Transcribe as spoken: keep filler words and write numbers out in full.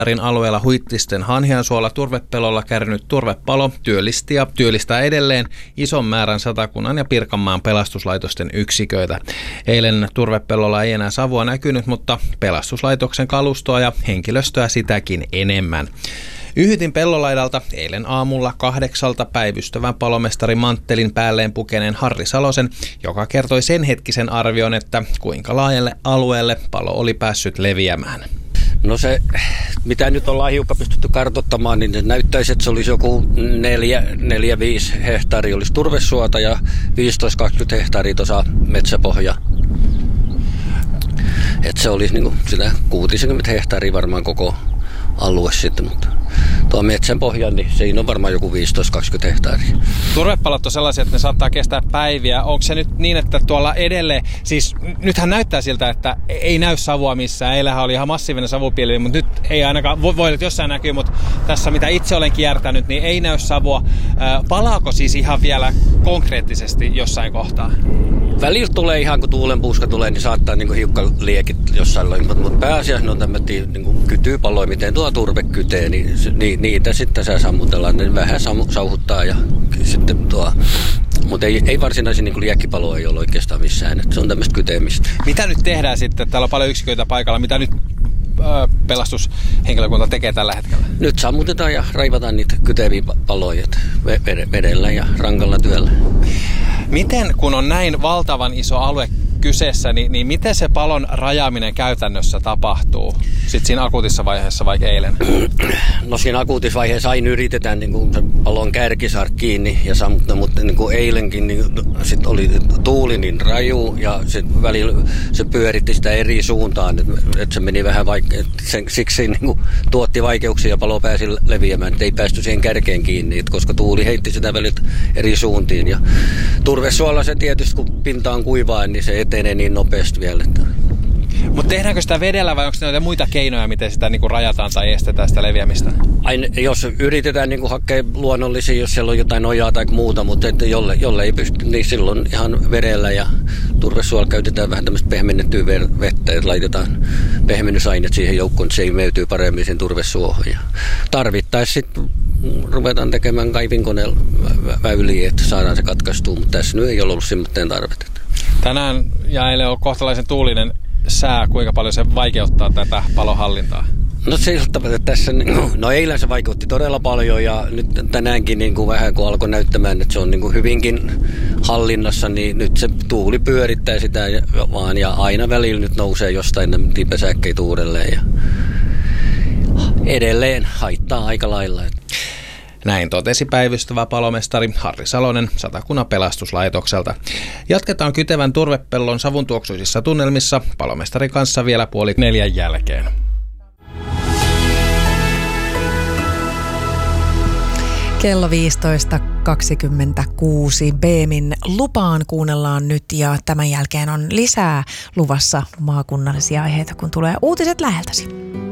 alueella Huittisten Hanhiansuolla turvepellolla kärrynyt turvepalo työllisti ja työllistää edelleen ison määrän Satakunnan ja Pirkanmaan pelastuslaitosten yksiköitä. Eilen turvepellolla ei enää savua näkynyt, mutta pelastuslaitoksen kalustoa ja henkilöstöä sitäkin enemmän. Yhytin Pellolaidalta eilen aamulla kahdeksalta päivystävän palomestari manttelin päälleen pukeneen Harri Salosen, joka kertoi sen hetkisen arvion, että kuinka laajalle alueelle palo oli päässyt leviämään. No se, mitä nyt ollaan hiukan pystytty kartoittamaan, niin näyttäisi, että se olisi joku neljä viisi hehtaaria olisi turvesuota ja viisitoista kaksikymmentä hehtaaria tuossa metsäpohja. Että se olisi niin kuin sitä kuusikymmentä hehtaaria varmaan koko alue sitten, mutta tuo metsän pohja, niin siinä on varmaan joku viisitoista kaksikymmentä hehtaaria. Turvepalot on sellaisia, että ne saattaa kestää päiviä. Onko se nyt niin, että tuolla edelleen, siis nythän näyttää siltä, että ei näy savua missään. Eilähän oli ihan massiivinen savupilvi, mutta nyt ei ainakaan, voi, voi jossain näkyy, mutta tässä mitä itse olen kiertänyt, niin ei näy savua. Palaako siis ihan vielä konkreettisesti jossain kohtaa? Välillä tulee ihan, kun tuulenpuuska tulee, niin saattaa niin hiukka liekit jossain loin, mutta pääasiassa ne on tämmöisiä niin kytyypalloja, miten tuo turve kytee, niin ni, niitä sitten sä sammutellaan, ne vähän sauhuttaa ja sitten tuo, mutta ei, ei varsinaisia niin liekkipaloja ei ole oikeastaan missään, että se on tämmöistä kyteemistä. Mitä nyt tehdään sitten? Täällä on paljon yksiköitä paikalla, mitä nyt ö, pelastushenkilökunta tekee tällä hetkellä? Nyt sammutetaan ja raivataan niitä kyteviä paloja vedellä ja rankalla työllä. Miten, kun on näin valtavan iso alue kyseessä, niin, niin miten se palon rajaaminen käytännössä tapahtuu sitten siinä akuutissa vaiheessa, vaikka eilen? No siinä akuutissa vaiheessa aina yritetään niin kuin se palon kärki saada kiinni ja sammuttaa, mutta niin kuin eilenkin niin sit oli tuuli niin raju ja sit välillä se pyöritti sitä eri suuntaan, että, että se meni vähän vaike- sen, siksi niin kuin tuotti vaikeuksia ja palo pääsi leviämään, että ei päästy siihen kärkeen kiinni, että koska tuuli heitti sitä välillä eri suuntiin ja turvesuolla se tietysti kun pinta on kuivaa, niin se etenee niin nopeasti vielä. Mutta tehdäänkö sitä vedellä vai onko näitä muita keinoja, miten sitä niinku rajataan tai estetään sitä leviämistä? Aina, jos yritetään niinku hakea luonnollisia, jos siellä on jotain ojaa tai muuta, mutta että jolle, jolle ei pysty, niin silloin ihan vedellä ja turvesuolla käytetään vähän tämmöistä pehmennettyä vettä, että laitetaan pehmennysaineet siihen joukkoon, että se imeytyy paremmin sen turvesuohon. Ja tarvittaessa sitten ruvetaan tekemään kaivinkoneella väyliä, että saadaan se katkaistua, mutta tässä nyt ei ole ollut semmoinen tarvetta. Tänään ja eilen on kohtalaisen tuulinen sää, kuinka paljon se vaikeuttaa tätä palohallintaa? No se että tässä, no eilen se vaikutti todella paljon ja nyt tänäänkin niin kuin vähän kun alkoi näyttämään, että se on niin kuin hyvinkin hallinnassa, niin nyt se tuuli pyörittää sitä vaan ja aina välillä nyt nousee jostain pesäkkeitä uudelleen ja edelleen haittaa aika lailla. Näin totesi päivystävä palomestari Harri Salonen Satakunnan pelastuslaitokselta. Jatketaan kytevän turvepellon savuntuoksuisissa tunnelmissa palomestarin kanssa vielä puoli neljän jälkeen. Kello viisitoista kaksikymmentäkuusi. Beemin Lupaan kuunnellaan nyt ja tämän jälkeen on lisää luvassa maakunnallisia aiheita, kun tulee uutiset läheltäsi.